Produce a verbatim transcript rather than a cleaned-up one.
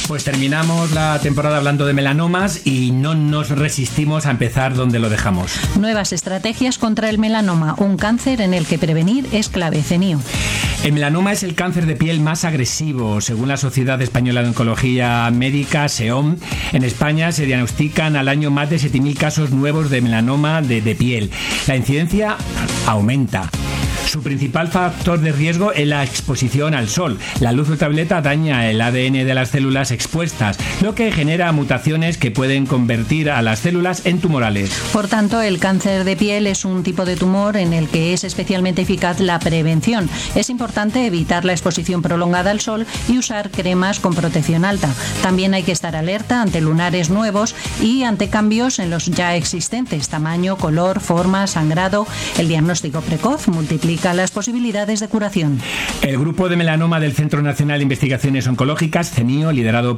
Pues terminamos la temporada hablando de melanomas y no nos resistimos a empezar donde lo dejamos. Nuevas estrategias contra el melanoma, un cáncer en el que prevenir es clave. CENIO. El melanoma es el cáncer de piel más agresivo. Según la Sociedad Española de Oncología Médica, SEOM, en España se diagnostican al año más de siete mil casos nuevos de melanoma de, de piel. La incidencia aumenta. Su principal factor de riesgo es la exposición al sol. La luz ultravioleta daña el A D N de las células expuestas, lo que genera mutaciones que pueden convertir a las células en tumorales. Por tanto, el cáncer de piel es un tipo de tumor en el que es especialmente eficaz la prevención. Es importante evitar la exposición prolongada al sol y usar cremas con protección alta. También hay que estar alerta ante lunares nuevos y ante cambios en los ya existentes: tamaño, color, forma, sangrado. El diagnóstico precoz multiplica las posibilidades de curación. El grupo de melanoma del Centro Nacional de Investigaciones Oncológicas, CENIO, liderado